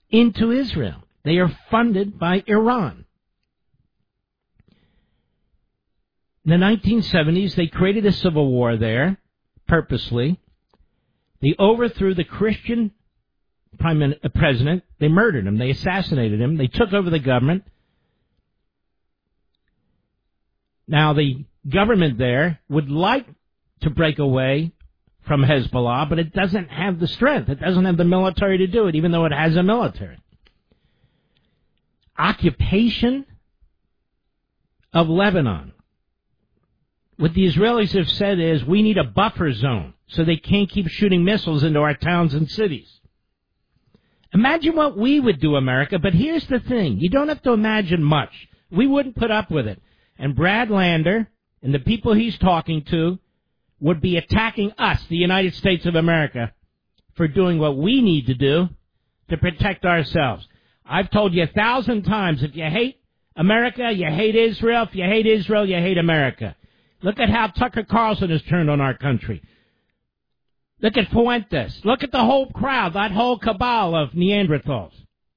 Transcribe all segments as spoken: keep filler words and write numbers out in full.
into Israel. They are funded by Iran. In the nineteen seventies, they created a civil war there, purposely. They overthrew the Christian prime Min- uh, president. They murdered him. They assassinated him. They took over the government. Now, the government there would like to break away from Hezbollah, but it doesn't have the strength. It doesn't have the military to do it, even though it has a military. Occupation of Lebanon. What the Israelis have said is, we need a buffer zone so they can't keep shooting missiles into our towns and cities. Imagine what we would do, America, but here's the thing. You don't have to imagine much. We wouldn't put up with it. And Brad Lander and the people he's talking to would be attacking us, the United States of America, for doing what we need to do to protect ourselves. I've told you a thousand times, if you hate America, you hate Israel. If you hate Israel, you hate America. Look at how Tucker Carlson has turned on our country. Look at Fuentes. Look at the whole crowd, that whole cabal of Neanderthals.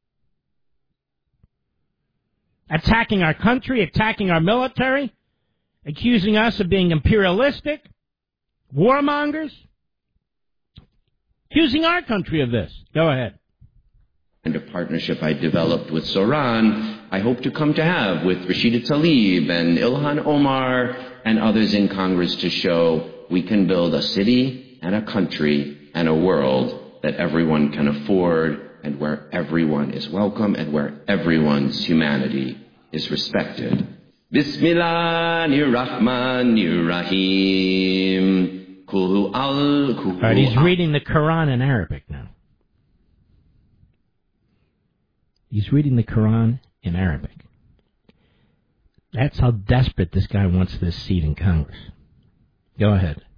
Attacking our country, attacking our military, accusing us of being imperialistic, warmongers, accusing our country of this. Go ahead. And a partnership I developed with Soran, I hope to come to have with Rashida Tlaib and Ilhan Omar and others in Congress to show we can build a city and a country and a world that everyone can afford and where everyone is welcome and where everyone's humanity is respected. Bismillahirrahmanirrahim. Kulu al All right, he's reading the Quran in Arabic now. He's reading the Quran in Arabic. That's how desperate this guy wants this seat in Congress. Go ahead.